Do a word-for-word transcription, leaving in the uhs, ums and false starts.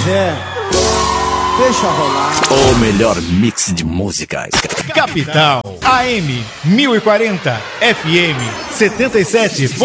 quiser, deixa rolar. O melhor mix de músicas. Capital A M mil e quarenta, F M setenta e sete